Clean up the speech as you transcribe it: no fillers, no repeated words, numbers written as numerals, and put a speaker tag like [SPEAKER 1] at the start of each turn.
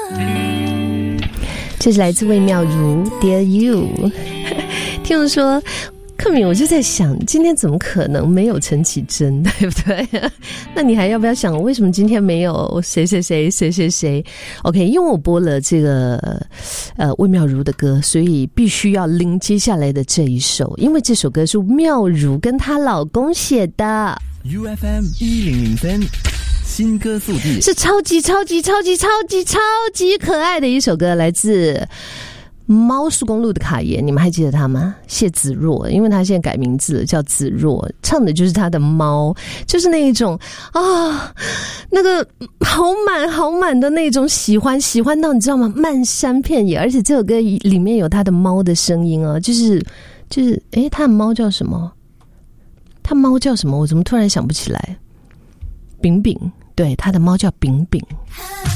[SPEAKER 1] 这是来自魏妙如 Dear You 听我说克敏，我就在想今天怎么可能没有陈绮贞，对不对？那你还要不要想为什么今天没有谁谁谁谁谁谁 OK， 因为我播了这个魏妙如的歌，所以必须要拎接下来的这一首，因为这首歌是妙如跟她老公写的。
[SPEAKER 2] UFM 1003新歌速递，
[SPEAKER 1] 是超级可爱的一首歌，来自猫速公路的卡爷，你们还记得他吗？谢子若，因为他现在改名字了，叫子若，唱的就是他的猫，就是那一种啊，那个好满的那种喜欢到你知道吗？漫山遍野，而且这首歌里面有他的猫的声音啊，就是他的猫叫什么？他猫叫什么？我怎么突然想不起来？饼饼，对，他的猫叫饼饼。